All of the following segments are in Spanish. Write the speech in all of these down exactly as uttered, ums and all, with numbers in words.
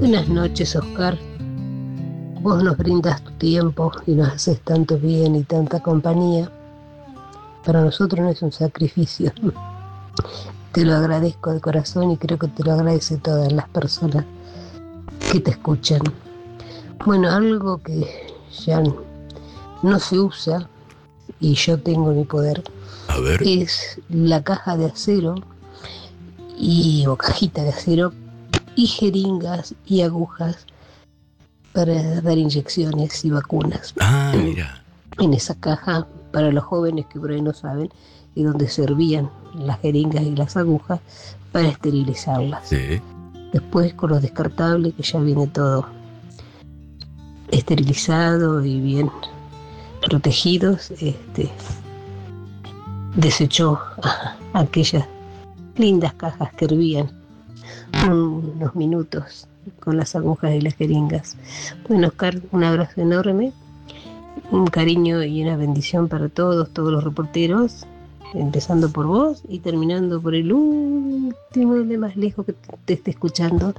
Buenas noches, Oscar. Vos nos brindas tu tiempo y nos haces tanto bien y tanta compañía. Para nosotros no es un sacrificio. Te lo agradezco de corazón y creo que te lo agradecen todas las personas que te escuchan. Bueno, algo que ya no se usa y yo tengo en mi poder, a ver, es la caja de acero y o cajita de acero y jeringas y agujas para dar inyecciones y vacunas. Ah, mira. En esa caja, para los jóvenes que por ahí no saben, y donde servían las jeringas y las agujas para esterilizarlas. Sí. Después, con los descartables, que ya viene todo esterilizado y bien protegidos, este, desechó a aquellas lindas cajas que hervían unos minutos con las agujas y las jeringas. Bueno, Oscar, un abrazo enorme, un cariño y una bendición para todos, todos los reporteros, empezando por vos y terminando por el último, el de más lejos que te esté escuchando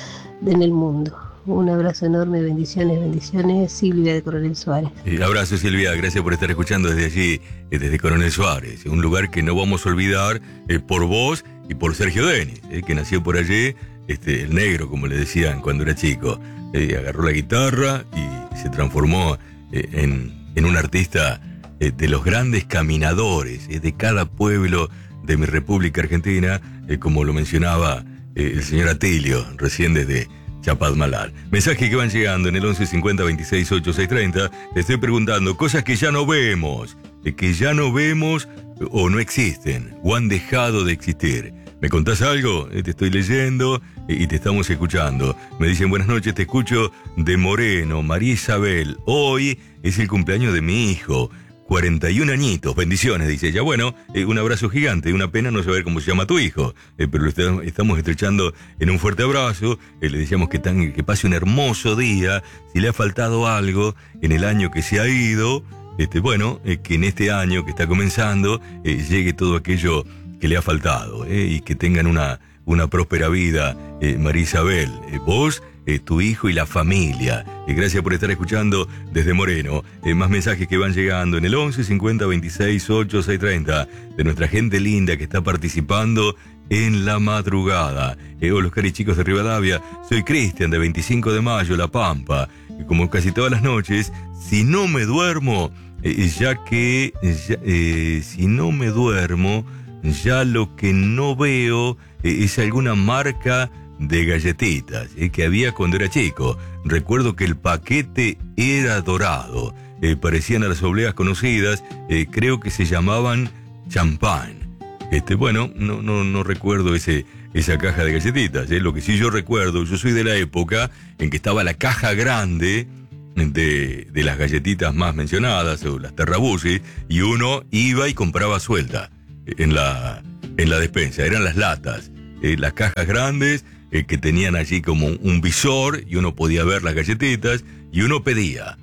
en el mundo. Un abrazo enorme, bendiciones, bendiciones, Silvia de Coronel Suárez. Eh, abrazo, Silvia, gracias por estar escuchando desde allí, eh, desde Coronel Suárez, un lugar que no vamos a olvidar eh, por vos y por Sergio Denis, eh, que nació por allí, este, el negro, como le decían cuando era chico. Eh, agarró la guitarra y se transformó eh, en, en un artista eh, de los grandes caminadores eh, de cada pueblo de mi República Argentina, eh, como lo mencionaba eh, el señor Atilio, recién desde Chapadmalal. Mensajes que van llegando en el once cincuenta veintiséis ochenta y seis treinta. Te estoy preguntando cosas que ya no vemos, que ya no vemos o no existen, o han dejado de existir. ¿Me contás algo? Te estoy leyendo y te estamos escuchando. Me dicen buenas noches, te escucho de Moreno, María Isabel. Hoy es el cumpleaños de mi hijo. cuarenta y un añitos, bendiciones, dice ella. Bueno, eh, un abrazo gigante, una pena no saber cómo se llama tu hijo, eh, pero lo está, estamos estrechando en un fuerte abrazo, eh, le deseamos que, tan, que pase un hermoso día, si le ha faltado algo en el año que se ha ido, este, bueno, eh, que en este año que está comenzando eh, llegue todo aquello que le ha faltado, eh, y que tengan una, una próspera vida, eh, María Isabel, eh, vos, Eh, tu hijo y la familia. Eh, gracias por estar escuchando desde Moreno. Eh, más mensajes que van llegando en el once cincuenta veintiséis ochenta y seis treinta de nuestra gente linda que está participando en la madrugada. Eh, hola, Oscar y chicos de Rivadavia. Soy Cristian de veinticinco de mayo, La Pampa. Y como casi todas las noches, si no me duermo, eh, ya que ya, eh, si no me duermo, ya lo que no veo eh, es alguna marca de galletitas eh, que había cuando era chico. Recuerdo que el paquete era dorado, eh, parecían a las obleas conocidas, eh, creo que se llamaban champán. Este, bueno, no, no, no recuerdo ese, esa caja de galletitas. Eh. Lo que sí yo recuerdo, yo soy de la época en que estaba la caja grande de, de las galletitas más mencionadas, o las Terrabusi, y uno iba y compraba suelta en la, en la despensa. Eran las latas, eh, las cajas grandes, Eh, que tenían allí como un visor y uno podía ver las galletitas y uno pedía,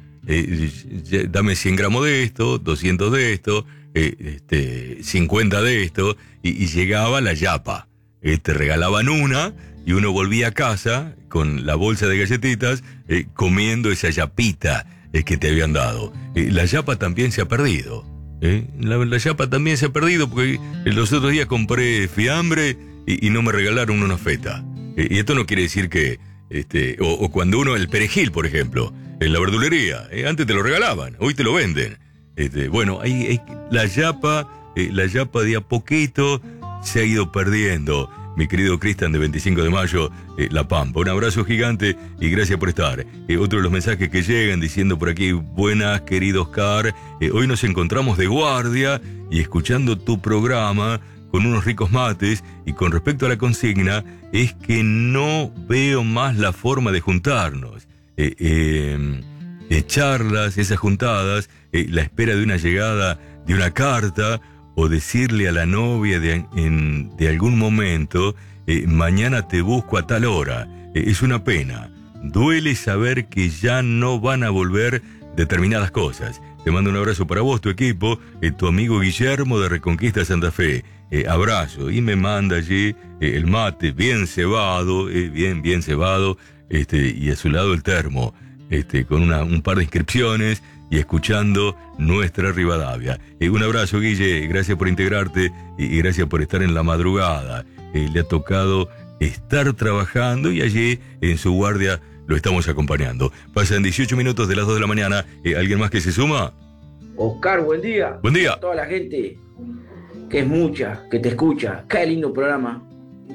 eh, dame cien gramos de esto, doscientos de esto, eh, este, cincuenta de esto, y, y llegaba la yapa. Eh, te regalaban una y uno volvía a casa con la bolsa de galletitas eh, comiendo esa yapita eh, que te habían dado. Eh, la yapa también se ha perdido. Eh, la, la yapa también se ha perdido porque los otros días compré fiambre y, y no me regalaron una feta. Y esto no quiere decir que, este, o, o cuando uno, el perejil, por ejemplo, en la verdulería, eh, antes te lo regalaban, hoy te lo venden. Este, bueno, hay, hay, la yapa, eh, la yapa de a poquito se ha ido perdiendo. Mi querido Cristian de veinticinco de mayo, eh, La Pampa. Un abrazo gigante y gracias por estar. Eh, otro de los mensajes que llegan diciendo por aquí, buenas, querido Oscar, eh, hoy nos encontramos de guardia y escuchando tu programa con unos ricos mates, y con respecto a la consigna, es que no veo más la forma de juntarnos. Eh, eh, eh, charlas, esas juntadas, eh, la espera de una llegada de una carta, o decirle a la novia de, en, de algún momento, eh, mañana te busco a tal hora. Eh, es una pena. Duele saber que ya no van a volver determinadas cosas. Te mando un abrazo para vos, tu equipo, eh, tu amigo Guillermo de Reconquista Santa Fe. Eh, abrazo. Y me manda allí eh, el mate bien cebado, eh, bien, bien cebado, este, y a su lado el termo, este, con una, un par de inscripciones y escuchando nuestra Rivadavia. Eh, un abrazo, Guille, gracias por integrarte y, y gracias por estar en la madrugada. Eh, le ha tocado estar trabajando y allí en su guardia lo estamos acompañando. Pasan dieciocho minutos de las dos de la mañana. Eh, ¿Alguien más que se suma? Oscar, buen día. Buen día. A toda la gente, que es mucha, que te escucha. Qué lindo programa.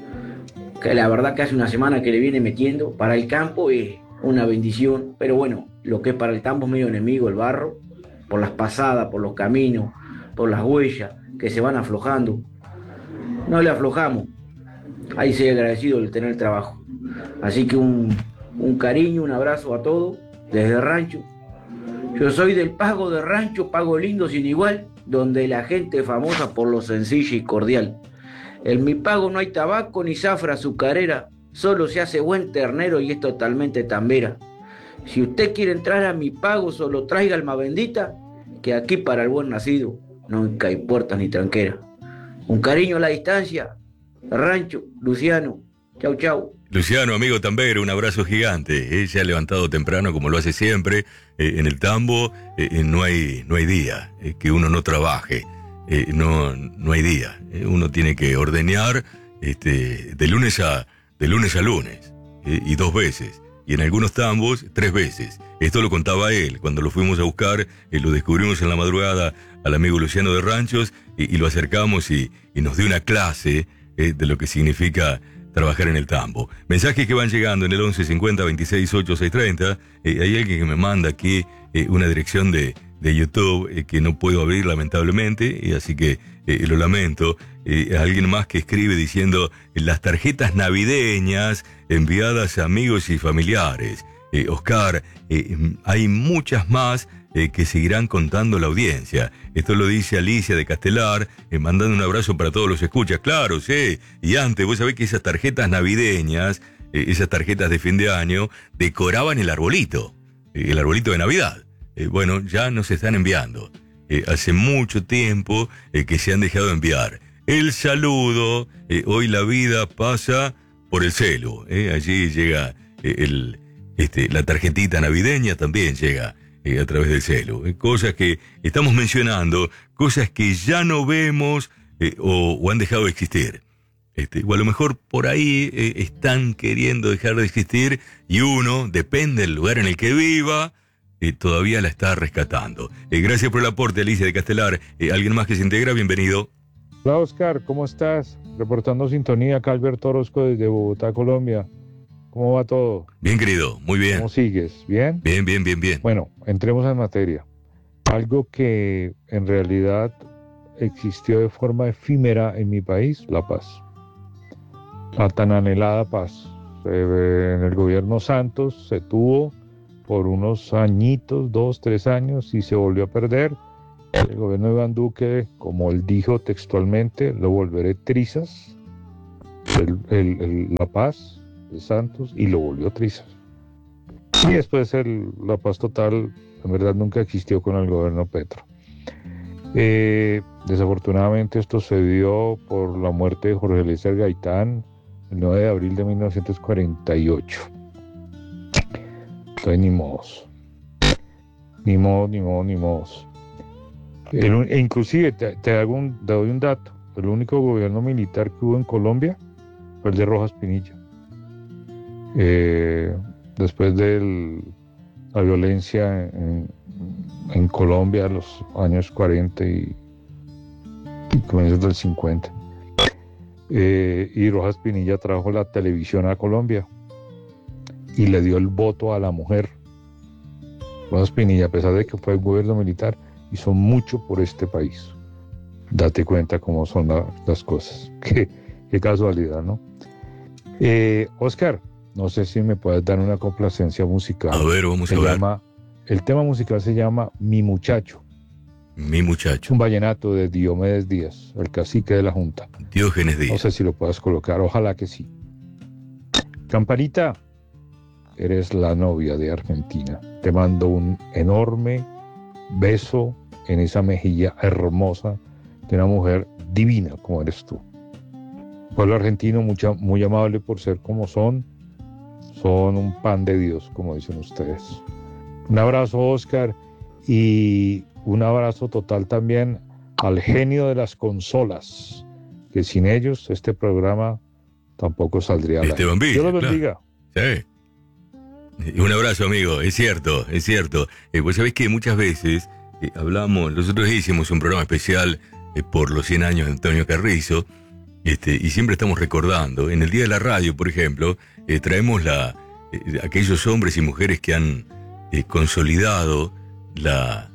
Que la verdad que hace una semana que le viene metiendo. Para el campo es una bendición. Pero bueno, lo que es para el campo es medio enemigo el barro. Por las pasadas, por los caminos, por las huellas que se van aflojando. No le aflojamos. Ahí se agradecido el tener trabajo. Así que un, un cariño, un abrazo a todos desde el rancho. Yo soy del Pago de Rancho, Pago lindo sin igual, donde la gente es famosa por lo sencillo y cordial. En mi pago no hay tabaco ni zafra azucarera, solo se hace buen ternero y es totalmente tambera. Si usted quiere entrar a mi pago, solo traiga alma bendita, que aquí para el buen nacido nunca hay puertas ni tranquera. Un cariño a la distancia, Rancho, Luciano, chau chau. Luciano, amigo tambero, un abrazo gigante. Eh, se ha levantado temprano como lo hace siempre. Eh, en el tambo eh, no hay no hay día eh, que uno no trabaje. Eh, no no hay día. Eh, uno tiene que ordeñar este, de lunes a de lunes a lunes eh, y dos veces. Y en algunos tambos tres veces. Esto lo contaba él cuando lo fuimos a buscar. Eh, lo descubrimos en la madrugada al amigo Luciano de Ranchos y, y lo acercamos y, y nos dio una clase eh, de lo que significa trabajar en el tambo. Mensajes que van llegando en el once cincuenta veintiséis ocho seis treinta. Eh, hay alguien que me manda aquí eh, una dirección de, de YouTube eh, que no puedo abrir lamentablemente, y así que eh, lo lamento. Eh, alguien más que escribe diciendo eh, las tarjetas navideñas enviadas a amigos y familiares. Eh, Oscar, eh, hay muchas más eh, que seguirán contando la audiencia. Esto lo dice Alicia de Castelar, eh, mandando un abrazo para todos los escuchas. Claro, sí. Y antes, vos sabés que esas tarjetas navideñas, eh, esas tarjetas de fin de año, decoraban el arbolito, eh, el arbolito de Navidad. Eh, bueno, ya nos están enviando. Eh, hace mucho tiempo eh, que se han dejado enviar. El saludo, eh, hoy la vida pasa por el celu. Eh, allí llega eh, el, este, la tarjetita navideña, también llega a través del celu, eh, cosas que estamos mencionando, cosas que ya no vemos eh, o, o han dejado de existir. Este, o a lo mejor por ahí eh, están queriendo dejar de existir y uno, depende del lugar en el que viva, eh, todavía la está rescatando. Eh, gracias por el aporte, Alicia de Castelar. Eh, ¿Alguien más que se integra? Bienvenido. Hola, Oscar, ¿cómo estás? Reportando sintonía acá, Alberto Orozco desde Bogotá, Colombia. ¿Cómo va todo? Bien, querido, muy bien. ¿Cómo sigues? ¿Bien? Bien, bien, bien, bien. Bueno, entremos en materia. Algo que en realidad existió de forma efímera en mi país, la paz. La tan anhelada paz. Eh, en el gobierno Santos se tuvo por unos añitos, dos, tres años, y se volvió a perder. El gobierno de Iván Duque, como él dijo textualmente, lo volveré trizas. El, el, el, la paz de Santos, y lo volvió trizas. Y después el, la paz total en verdad nunca existió con el gobierno Petro. Eh, desafortunadamente esto se dio por la muerte de Jorge Eliezer Gaitán el nueve de abril de mil novecientos cuarenta y ocho. Entonces ni modos. Ni modos, ni modos, ni modos. El, e inclusive te, te, hago un, te doy un dato. El único gobierno militar que hubo en Colombia fue el de Rojas Pinilla. Eh, después de la violencia en, en Colombia en los años cuarenta y, y comienzos del cincuenta, eh, y Rojas Pinilla trajo la televisión a Colombia y le dio el voto a la mujer. Rojas Pinilla, a pesar de que fue el gobierno militar, hizo mucho por este país. Date cuenta cómo son la, las cosas. Qué, qué casualidad, ¿no? Eh, Oscar, no sé si me puedes dar una complacencia musical. A ver, vamos se a ver. Llama, el tema musical se llama Mi Muchacho. Mi Muchacho. Un vallenato de Diomedes Díaz, el cacique de la Junta. Diógenes Díaz. No sé si lo puedas colocar, ojalá que sí. Campanita, eres la novia de Argentina. Te mando un enorme beso en esa mejilla hermosa de una mujer divina como eres tú. Pueblo argentino, mucha, muy amable por ser como son. son un pan de Dios, como dicen ustedes. Un abrazo, Oscar, y un abrazo total también al genio de las consolas, que sin ellos este programa tampoco saldría al aire. Esteban Villa, Dios los bendiga. Claro. Sí. Y un abrazo, amigo, es cierto, es cierto. Eh, vos sabés que muchas veces eh, hablamos, nosotros hicimos un programa especial eh, por los cien años de Antonio Carrizo, este, y siempre estamos recordando, en el Día de la Radio, por ejemplo, eh, traemos la, eh, aquellos hombres y mujeres que han eh, consolidado la,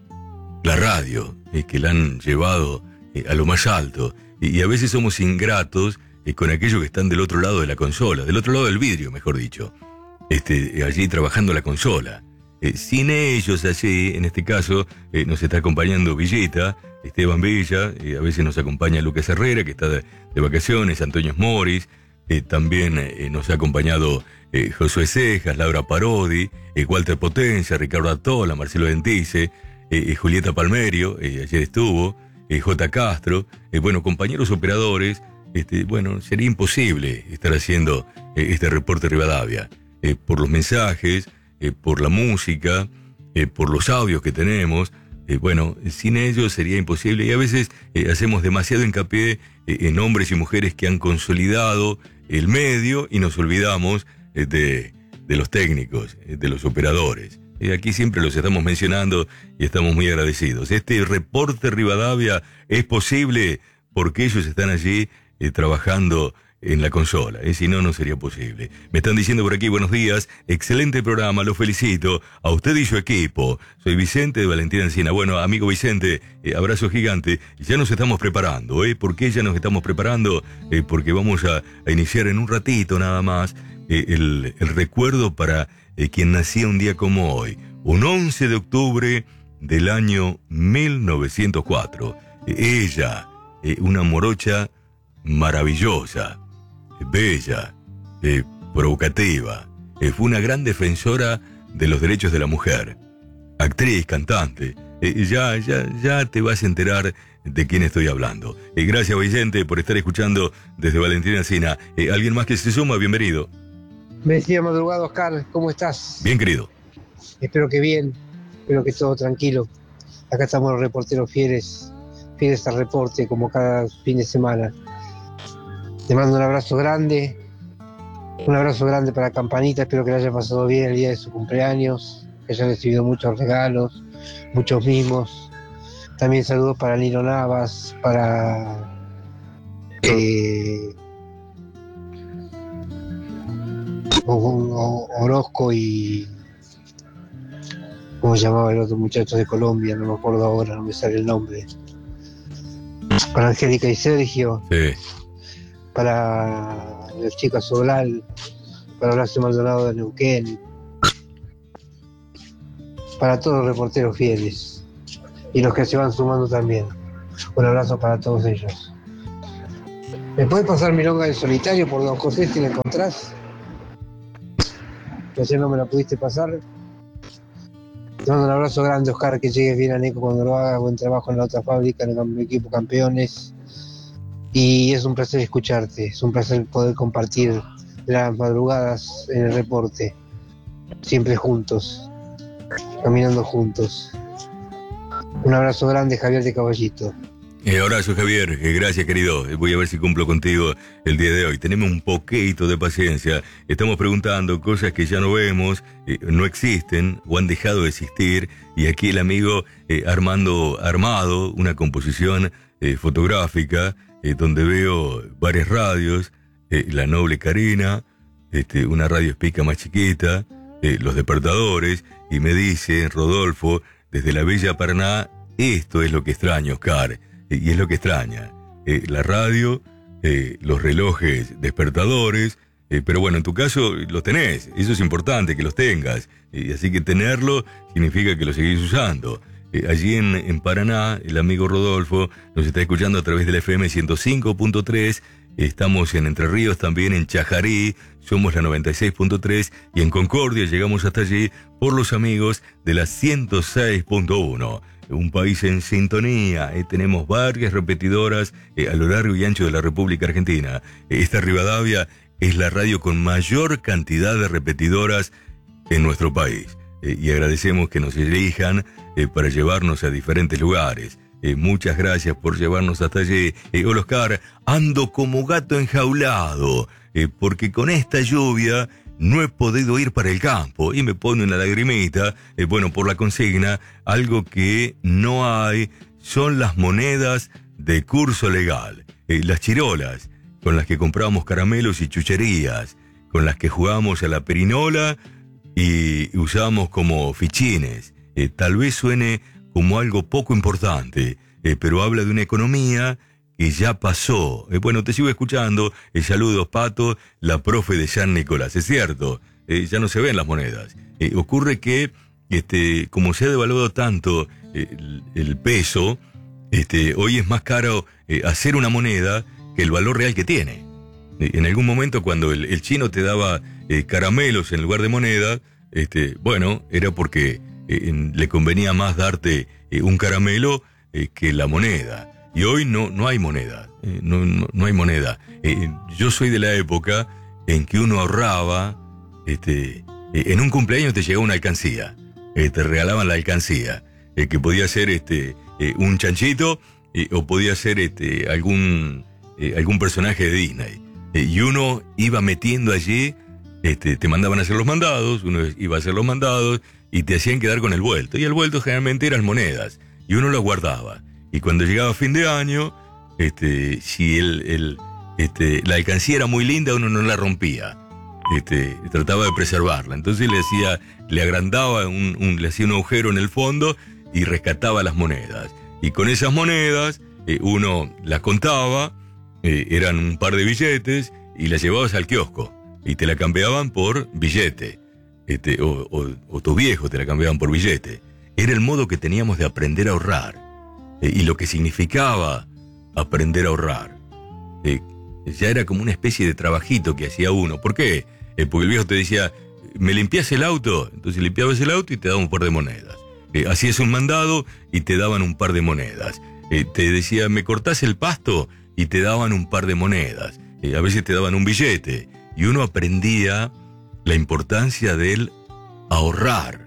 la radio, eh, que la han llevado eh, a lo más alto, y, y a veces somos ingratos eh, con aquellos que están del otro lado de la consola, del otro lado del vidrio, mejor dicho, este, allí trabajando la consola. Eh, sin ellos allí, en este caso, eh, nos está acompañando Villeta, Esteban Villa, eh, a veces nos acompaña Lucas Herrera, que está de, de vacaciones, Antonio Moris, eh, también eh, nos ha acompañado eh, Josué Cejas, Laura Parodi, eh, Walter Potencia, Ricardo Atola, Marcelo Dentice, eh, eh, Julieta Palmerio, eh, ayer estuvo, eh, J. Castro, eh, bueno, compañeros operadores, este, bueno, sería imposible estar haciendo eh, este reporte Rivadavia, eh, por los mensajes, eh, por la música, eh, por los audios que tenemos. Eh, bueno, sin ellos sería imposible, y a veces eh, hacemos demasiado hincapié eh, en hombres y mujeres que han consolidado el medio y nos olvidamos eh, de, de los técnicos, eh, de los operadores. Eh, aquí siempre los estamos mencionando y estamos muy agradecidos. Este reporte Rivadavia es posible porque ellos están allí eh, trabajando en la consola, ¿eh? Si no, no sería posible. Me están diciendo por aquí, buenos días, excelente programa, lo felicito, a usted y su equipo. Soy Vicente de Valentina Encina. Bueno, amigo Vicente, eh, abrazo gigante. Ya nos estamos preparando, ¿eh? ¿Por qué ya nos estamos preparando? Eh, porque vamos a, a iniciar en un ratito nada más eh, el, el recuerdo para eh, quien nacía un día como hoy, un once de octubre del año mil novecientos cuatro. Eh, ella, eh, una morocha maravillosa, bella, eh, provocativa, eh, fue una gran defensora de los derechos de la mujer, actriz, cantante, eh, ya, ya, ya te vas a enterar de quién estoy hablando. Eh, gracias, Vicente, por estar escuchando desde Valentina Encina. Eh, ¿Alguien más que se suma? Bienvenido. Bendecida madrugada, Oscar, ¿cómo estás? Bien, querido. Espero que bien, espero que todo tranquilo. Acá estamos los reporteros fieles, fieles al reporte, como cada fin de semana. Te mando un abrazo grande, un abrazo grande para Campanita, espero que le haya pasado bien el día de su cumpleaños, que haya recibido muchos regalos, muchos mimos. También saludos para Nino Navas, para eh, Orozco y... ¿cómo se llamaba el otro muchacho de Colombia? No me acuerdo ahora, no me sale el nombre. Para Angélica y Sergio. Sí. Para el chico Soblal, para Horacio Maldonado de Neuquén, para todos los reporteros fieles y los que se van sumando también. Un abrazo para todos ellos. ¿Me puedes pasar Milonga del Solitario por Don José si la encontrás? Que ayer no me la pudiste pasar. Te mando un abrazo grande, Oscar, que llegues bien a Neco cuando lo hagas, buen trabajo en la otra fábrica, en el equipo campeones. Y es un placer escucharte, es un placer poder compartir las madrugadas en el reporte, siempre juntos, caminando juntos. Un abrazo grande, Javier de Caballito. Eh, abrazo, Javier, eh, gracias, querido. Eh, voy a ver si cumplo contigo el día de hoy. Tenemos un poquito de paciencia, estamos preguntando cosas que ya no vemos, eh, no existen o han dejado de existir, y aquí el amigo eh, Armando Armado, una composición eh, fotográfica, Eh, donde veo varias radios, eh, La Noble Carina, este, una radio espica más chiquita, eh, Los Despertadores, y me dice Rodolfo, desde la Bella Paraná, esto es lo que extraño, Oscar, eh, y es lo que extraña, eh, la radio, eh, los relojes despertadores, eh, pero bueno, en tu caso los tenés, eso es importante que los tengas, eh, así que tenerlo significa que lo seguís usando. Eh, allí en, en Paraná, el amigo Rodolfo nos está escuchando a través de la F M ciento cinco punto tres, estamos en Entre Ríos también, en Chajarí, somos la noventa y seis punto tres, y en Concordia llegamos hasta allí por los amigos de la ciento seis punto uno. Un país en sintonía, eh, tenemos varias repetidoras eh, a lo largo y ancho de la República Argentina. Eh, esta Rivadavia es la radio con mayor cantidad de repetidoras en nuestro país. Eh, y agradecemos que nos elijan eh, para llevarnos a diferentes lugares. Eh, muchas gracias por llevarnos hasta allí. Eh, hola Oscar, ando como gato enjaulado, eh, porque con esta lluvia no he podido ir para el campo. Y me pone una lagrimita, eh, bueno, por la consigna, algo que no hay son las monedas de curso legal. Eh, las chirolas, con las que comprábamos caramelos y chucherías, con las que jugábamos a la perinola y usábamos como fichines. Eh, tal vez suene como algo poco importante, eh, pero habla de una economía que ya pasó. Eh, bueno, te sigo escuchando. Eh, saludos, Pato, la profe de San Nicolás. Es cierto, eh, ya no se ven las monedas. Eh, ocurre que, este, como se ha devaluado tanto eh, el, el peso, este, hoy es más caro eh, hacer una moneda que el valor real que tiene. Eh, en algún momento, cuando el, el chino te daba eh, caramelos en lugar de moneda, este, bueno, era porque Eh, le convenía más darte eh, un caramelo eh, que la moneda. Y hoy no, no hay moneda, eh, no, no, no hay moneda. Eh, yo soy de la época en que uno ahorraba, este, eh, en un cumpleaños te llegaba una alcancía, eh, te regalaban la alcancía, eh, que podía ser este, eh, un chanchito eh, o podía ser este, algún, eh, algún personaje de Disney. Eh, y uno iba metiendo allí, este, te mandaban a hacer los mandados, uno iba a hacer los mandados, y te hacían quedar con el vuelto. Y el vuelto generalmente eran monedas. Y uno lo guardaba. Y cuando llegaba fin de año, este, si el, el, este, la alcancía era muy linda, uno no la rompía. Este, trataba de preservarla. Entonces le hacía, le agrandaba, un, un, le hacía un agujero en el fondo y rescataba las monedas. Y con esas monedas, eh, uno las contaba, eh, eran un par de billetes, y las llevabas al kiosco. Y te la cambiaban por billete. Este, o, o, o tu viejo te la cambiaban por billete. Era el modo que teníamos de aprender a ahorrar, eh, y lo que significaba aprender a ahorrar. Eh, ya era como una especie de trabajito que hacía uno. ¿Por qué? Eh, porque el viejo te decía, ¿me limpias el auto? Entonces limpiabas el auto y te daban un par de monedas. Eh, hacías un mandado y te daban un par de monedas. Eh, te decía, ¿me cortás el pasto? Y te daban un par de monedas. Eh, a veces te daban un billete. Y uno aprendía la importancia del ahorrar,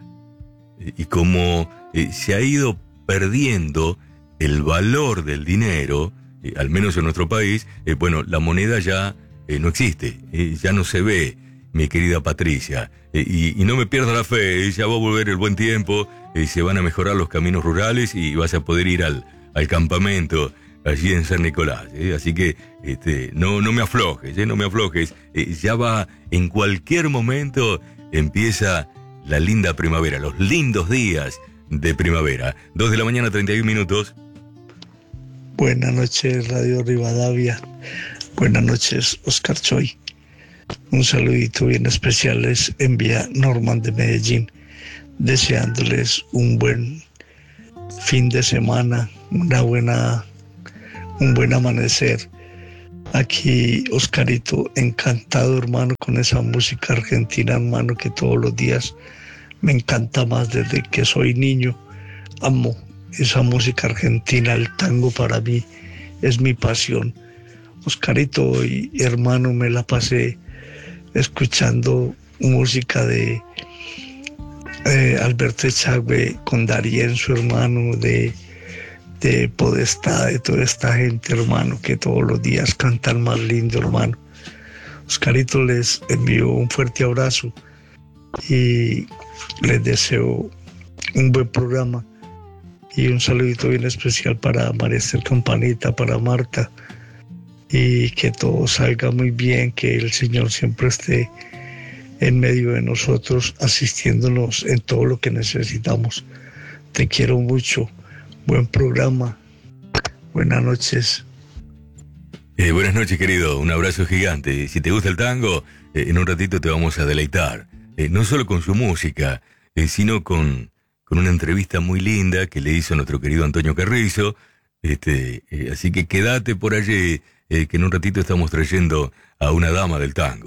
y como eh, se ha ido perdiendo el valor del dinero, eh, al menos en nuestro país, eh, bueno, la moneda ya eh, no existe, eh, ya no se ve, mi querida Patricia, eh, y, y no me pierda la fe, eh, ya va a volver el buen tiempo, eh, se van a mejorar los caminos rurales y vas a poder ir al, al campamento allí en San Nicolás, ¿eh? Así que este, no, no me aflojes, ¿eh? no me aflojes, eh, ya va, en cualquier momento empieza la linda primavera, los lindos días de primavera. Dos de la mañana, treinta y un minutos. Buenas noches, Radio Rivadavia. Buenas noches, Oscar Choy. Un saludito bien especial les envía Norman de Medellín, deseándoles un buen fin de semana, una buena... un buen amanecer. Aquí Oscarito, encantado hermano con esa música argentina, hermano, que todos los días me encanta más desde que soy niño. Amo esa música argentina, el tango para mí es mi pasión. Oscarito, hoy hermano me la pasé escuchando música de eh, Alberto Echagüe con Darien, su hermano, de de Podestá, de toda esta gente, hermano, que todos los días cantan más lindo, hermano. Oscarito, les envío un fuerte abrazo y les deseo un buen programa y un saludito bien especial para María Esther Campanita, para Marta, y que todo salga muy bien, que el Señor siempre esté en medio de nosotros, asistiéndonos en todo lo que necesitamos. Te quiero mucho. Buen programa. Buenas noches. Eh, buenas noches, querido. Un abrazo gigante. Si te gusta el tango, eh, en un ratito te vamos a deleitar. Eh, no solo con su música, eh, sino con, con una entrevista muy linda que le hizo nuestro querido Antonio Carrizo. Este, eh, así que quédate por allí, eh, que en un ratito estamos trayendo a una dama del tango,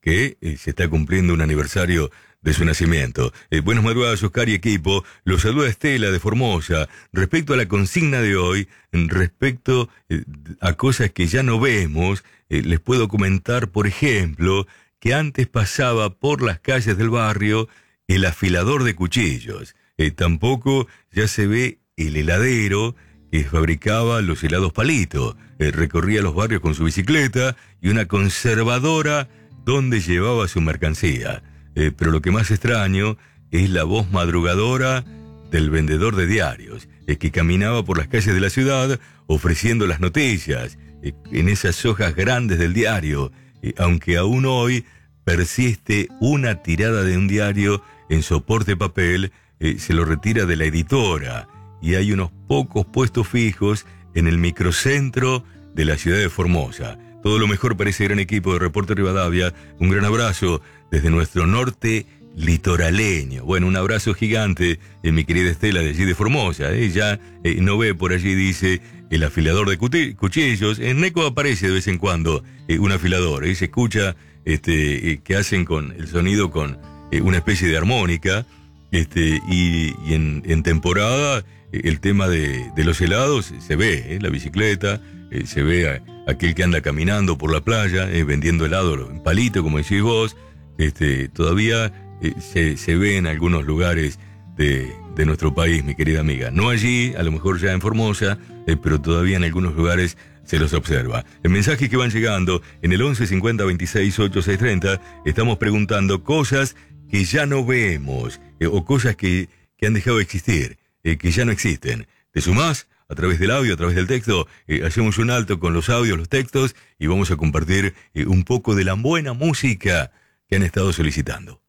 que eh, se está cumpliendo un aniversario de su nacimiento. Eh, buenas madrugadas, Oscar y equipo. Los saluda Estela de Formosa. Respecto a la consigna de hoy, respecto eh, a cosas que ya no vemos, eh, les puedo comentar, por ejemplo, que antes pasaba por las calles del barrio el afilador de cuchillos. Eh, tampoco ya se ve el heladero que fabricaba los helados Palito. Eh, recorría los barrios con su bicicleta y una conservadora donde llevaba su mercancía. Eh, pero lo que más extraño es la voz madrugadora del vendedor de diarios, eh, que caminaba por las calles de la ciudad ofreciendo las noticias, eh, en esas hojas grandes del diario, eh, aunque aún hoy persiste una tirada de un diario en soporte papel, eh, se lo retira de la editora, y hay unos pocos puestos fijos en el microcentro de la ciudad de Formosa. Todo lo mejor para ese gran equipo de Reporte Rivadavia. Un gran abrazo desde nuestro norte litoraleño. Bueno, un abrazo gigante, eh, mi querida Estela de allí de Formosa. Ella eh, no ve por allí, dice, el afilador de cuti- cuchillos. En Neco aparece de vez en cuando eh, un afilador. Eh, se escucha este, eh, que hacen con el sonido con eh, una especie de armónica. Este, y, y en, en temporada eh, el tema de, de los helados se ve, eh, la bicicleta, eh, se ve a aquel que anda caminando por la playa, eh, vendiendo helado en palito, como decís vos. Este, todavía eh, se, se ve en algunos lugares de, de nuestro país, mi querida amiga. No allí, a lo mejor ya en Formosa, eh, pero todavía en algunos lugares se los observa. En mensajes que van llegando en el once cincuenta veintiséis ochenta y seis treinta, estamos preguntando cosas que ya no vemos, eh, o cosas que, que han dejado de existir, eh, que ya no existen. ¿Te sumás? A través del audio, a través del texto, eh, hacemos un alto con los audios, los textos, y vamos a compartir eh, un poco de la buena música que han estado solicitando.